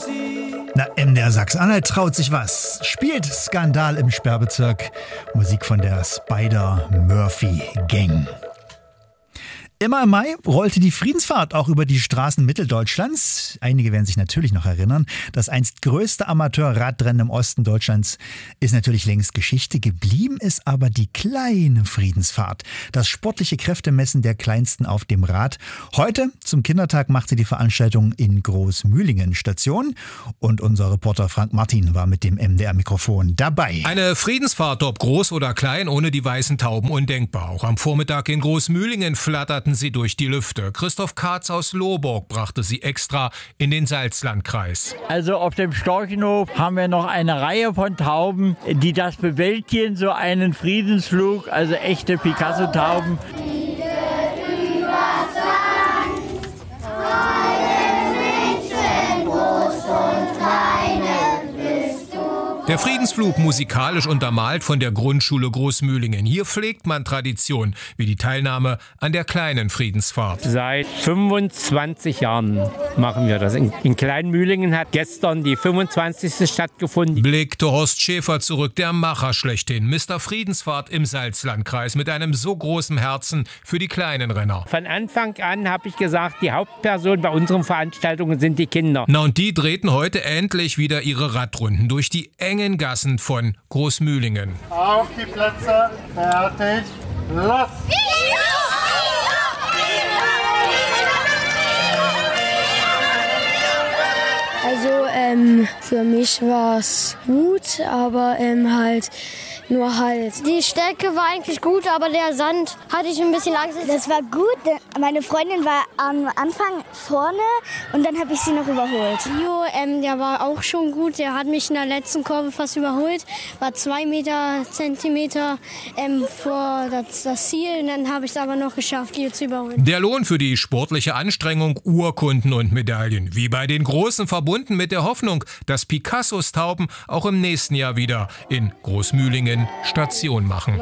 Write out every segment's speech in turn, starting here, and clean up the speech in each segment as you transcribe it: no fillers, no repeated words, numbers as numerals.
Na, MDR Sachsen-Anhalt traut sich was. Spielt Skandal im Sperrbezirk. Musik von der Spider-Murphy-Gang. Immer im Mai rollte die Friedensfahrt auch über die Straßen Mitteldeutschlands. Einige werden sich natürlich noch erinnern. Das einst größte Amateur-Radrennen im Osten Deutschlands ist natürlich längst Geschichte. Geblieben ist aber die kleine Friedensfahrt. Das sportliche Kräftemessen der Kleinsten auf dem Rad. Heute zum Kindertag machte die Veranstaltung in Großmühlingen Station. Und unser Reporter Frank Martin war mit dem MDR-Mikrofon dabei. Eine Friedensfahrt, ob groß oder klein, ohne die weißen Tauben undenkbar. Auch am Vormittag in Großmühlingen flatterten sie durch die Lüfte. Christoph Katz aus Lohburg brachte sie extra in den Salzlandkreis. Also auf dem Storchenhof haben wir noch eine Reihe von Tauben, die das bewältigen, so einen Friedensflug, also echte Picasso-Tauben. Der Friedensflug musikalisch untermalt von der Grundschule Großmühlingen. Hier pflegt man Tradition, wie die Teilnahme an der kleinen Friedensfahrt. Seit 25 Jahren machen wir das. In Kleinmühlingen hat gestern die 25. stattgefunden. Blickte Horst Schäfer zurück, der Macher schlechthin. Mr. Friedensfahrt im Salzlandkreis mit einem so großen Herzen für die kleinen Renner. Von Anfang an habe ich gesagt, die Hauptperson bei unseren Veranstaltungen sind die Kinder. Na, und die drehten heute endlich wieder ihre Radrunden durch die engen Gassen von Großmühlingen. Auf die Plätze, fertig, los! Also für mich war es gut, aber die Strecke war eigentlich gut, aber der Sand hatte ich ein bisschen Angst. Das war gut. Meine Freundin war am Anfang vorne und dann habe ich sie noch überholt. Jo, der war auch schon gut. Der hat mich in der letzten Kurve fast überholt. War 2 Zentimeter vor das Ziel. Und dann habe ich es aber noch geschafft, ihn zu überholen. Der Lohn für die sportliche Anstrengung, Urkunden und Medaillen. Wie bei den Großen verbunden mit der Hoffnung, dass Picassos Tauben auch im nächsten Jahr wieder in Großmühlingen Station machen.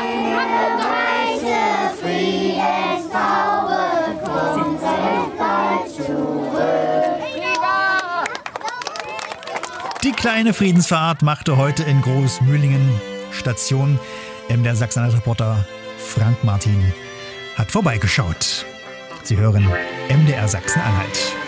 Die kleine Friedensfahrt machte heute in Großmühlingen Station. Der Sachsen-Anhalt-Reporter Frank Martin hat vorbeigeschaut. Sie hören MDR Sachsen-Anhalt.